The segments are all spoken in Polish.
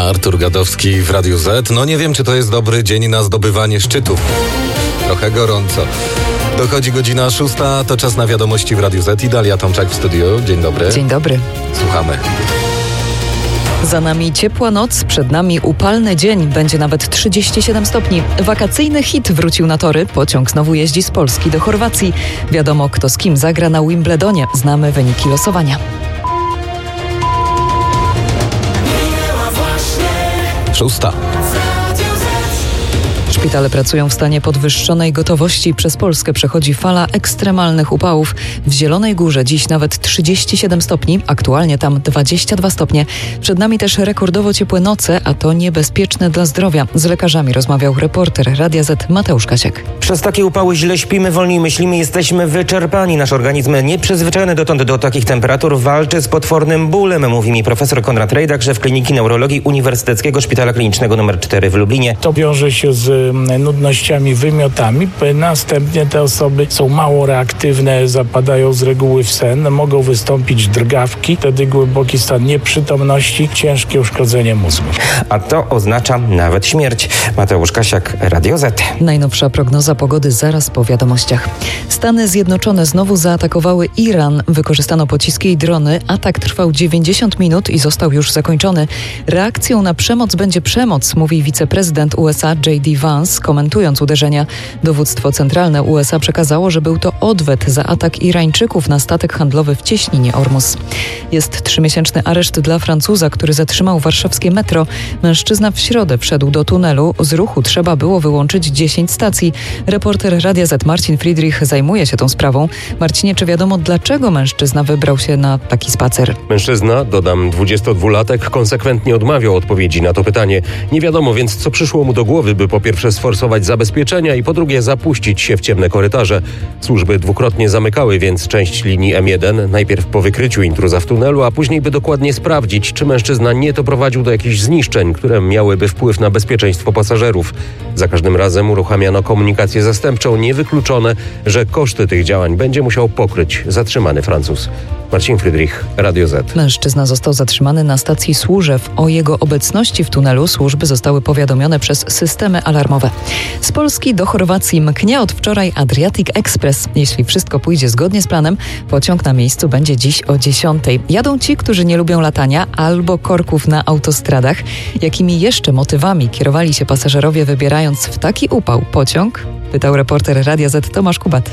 Artur Gadowski w Radiu Z. No nie wiem, czy to jest dobry dzień na zdobywanie szczytów. Trochę gorąco. Dochodzi godzina 6, to czas na wiadomości w Radiu Z. I Dalia Tomczak w studiu. Dzień dobry. Dzień dobry. Słuchamy. Za nami ciepła noc, przed nami upalny dzień, będzie nawet 37 stopni. Wakacyjny hit wrócił na tory, pociąg znowu jeździ z Polski do Chorwacji. Wiadomo, kto z kim zagra na Wimbledonie, znamy wyniki losowania. 6. Szpitale pracują w stanie podwyższonej gotowości. Przez Polskę przechodzi fala ekstremalnych upałów. W Zielonej Górze dziś nawet 37 stopni, aktualnie tam 22 stopnie. Przed nami też rekordowo ciepłe noce, a to niebezpieczne dla zdrowia. Z lekarzami rozmawiał reporter Radia Z Mateusz Kasiek. Przez takie upały źle śpimy, wolniej myślimy, jesteśmy wyczerpani. Nasz organizm, nieprzyzwyczajony dotąd do takich temperatur, walczy z potwornym bólem, mówi mi profesor Konrad Rejdach, szef Kliniki Neurologii Uniwersyteckiego Szpitala Klinicznego nr 4 w Lublinie. To wiąże się z nudnościami, wymiotami. Następnie te osoby są mało reaktywne, zapadają z reguły w sen, mogą wystąpić drgawki, wtedy głęboki stan nieprzytomności, ciężkie uszkodzenie mózgu. A to oznacza nawet śmierć. Mateusz Kasiak, Radio Z. Najnowsza prognoza pogody zaraz po wiadomościach. Stany Zjednoczone znowu zaatakowały Iran. Wykorzystano pociski i drony. Atak trwał 90 minut i został już zakończony. Reakcją na przemoc będzie przemoc, mówi wiceprezydent USA J.D. Vance, komentując uderzenia. Dowództwo centralne USA przekazało, że był to odwet za atak Irańczyków na statek handlowy w cieśninie Ormus. Jest 3-miesięczny areszt dla Francuza, który zatrzymał warszawskie metro. Mężczyzna w środę wszedł do tunelu. Z ruchu trzeba było wyłączyć 10 stacji. Reporter Radia Z Marcin Friedrich zajmuje się tą sprawą. Marcinie, czy wiadomo, dlaczego mężczyzna wybrał się na taki spacer? Mężczyzna, dodam 22-latek, konsekwentnie odmawiał odpowiedzi na to pytanie. Nie wiadomo więc, co przyszło mu do głowy, by po pierwsze sforsować zabezpieczenia i po drugie zapuścić się w ciemne korytarze. Służby dwukrotnie zamykały więc część linii M1, najpierw po wykryciu intruza w tunelu, a później by dokładnie sprawdzić, czy mężczyzna nie doprowadził do jakichś zniszczeń, które miałyby wpływ na bezpieczeństwo pasażerów. Za każdym razem uruchamiano komunikację zastępczą, niewykluczone, że koszty tych działań będzie musiał pokryć zatrzymany Francuz. Marcin Friedrich, Radio Z. Mężczyzna został zatrzymany na stacji Służew. O jego obecności w tunelu służby zostały powiadomione przez systemy alarmowe. Z Polski do Chorwacji mknie od wczoraj Adriatic Express. Jeśli wszystko pójdzie zgodnie z planem, pociąg na miejscu będzie dziś o 10. Jadą ci, którzy nie lubią latania albo korków na autostradach. Jakimi jeszcze motywami kierowali się pasażerowie, wybierając w taki upał pociąg? Pytał reporter Radia Z Tomasz Kubat.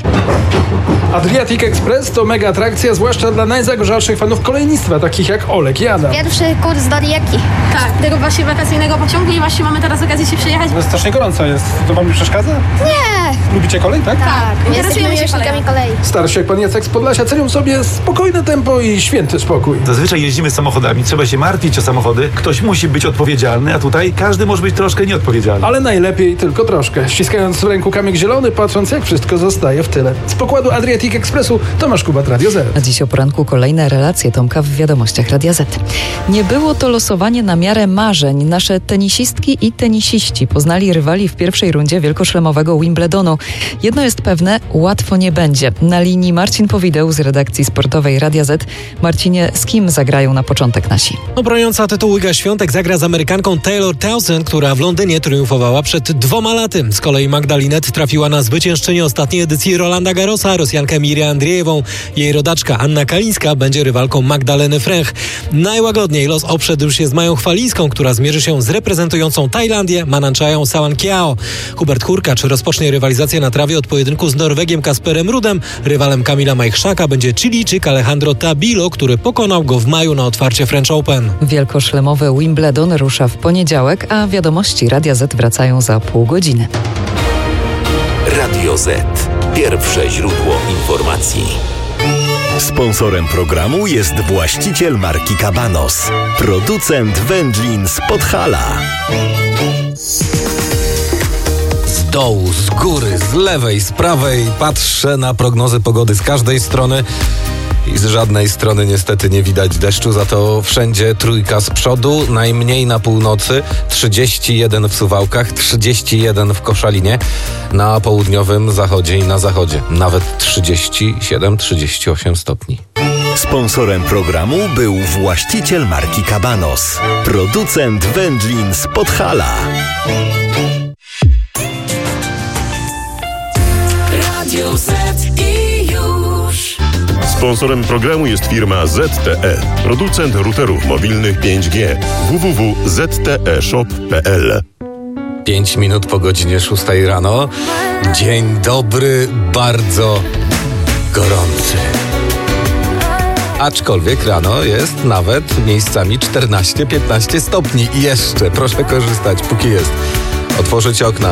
Adriatic Express to mega atrakcja, zwłaszcza dla najzagorzalszych fanów kolejnictwa, takich jak Olek i Adam. Pierwszy kurs do Rijeki. Tak, tego właśnie wakacyjnego pociągu i właśnie mamy teraz okazję się przejechać. No strasznie gorąco jest. To wam nie przeszkadza? Nie. Lubicie kolej, tak? Tak, Jesteśmy interesujemy się miłośnikami kolei. Starsi jak pan Jacek z Podlasia cenią sobie spokojne tempo i święty spokój. Zazwyczaj jeździmy samochodami, trzeba się martwić o samochody, ktoś musi być odpowiedzialny, a tutaj każdy może być troszkę nieodpowiedzialny. Ale najlepiej tylko troszkę. Ściskając w ręku kamyk zielony, patrząc jak wszystko zostaje w tyle. Z pokładu Adriatic Expressu Tomasz Kubat, Radio Z. A dziś o poranku kolejne relacje Tomka w wiadomościach Radia Z. Nie było to losowanie na miarę marzeń. Nasze tenisistki i tenisiści poznali rywali w pierwszej rundzie wielkoszlemowego Wimbledonu. Jedno jest pewne, łatwo nie będzie. Na linii Marcin Powideł z redakcji sportowej Radia Z. Marcinie, z kim zagrają na początek nasi? Broniąca tytułu Iga Świątek zagra z Amerykanką Taylor Townsend, która w Londynie triumfowała przed 2 laty. Z kolei Magda Linette trafiła na zwyciężczynię ostatniej edycji Rolanda Garrosa, Rosjankę Mirię Andriejewą. Jej rodaczka Anna Kalińska będzie rywalką Magdaleny Fręch. Najłagodniej los oprzedł się z Mają Chwalińską, która zmierzy się z reprezentującą Tajlandię Mananchają Sawankiao. Hubert Hurkacz rozpocznie rywalizację na trawie od pojedynku z Norwegiem Kasperem Rudem. Rywalem Kamila Majchrzaka będzie Chilijczyk Alejandro Tabilo, który pokonał go w maju na otwarcie French Open. Wielkoszlemowy Wimbledon rusza w poniedziałek, a wiadomości Radia Z wracają za pół godziny. Radio Z. Pierwsze źródło informacji. Sponsorem programu jest właściciel marki Cabanos, producent wędlin z Podhala. Z dołu, z góry, z lewej, z prawej patrzę na prognozy pogody z każdej strony. I z żadnej strony niestety nie widać deszczu, za to wszędzie trójka z przodu, najmniej na północy, 31 w Suwałkach, 31 w Koszalinie, na południowym zachodzie i na zachodzie nawet 37-38 stopni. Sponsorem programu był właściciel marki Cabanos, producent wędlin z Podhala. Radio Z i już. Sponsorem programu jest firma ZTE, producent routerów mobilnych 5G. www.zteshop.pl. 5 minut po godzinie 6 rano. Dzień dobry, bardzo gorący. Aczkolwiek rano jest nawet miejscami 14-15 stopni i jeszcze proszę korzystać, póki jest. Otworzyć okna,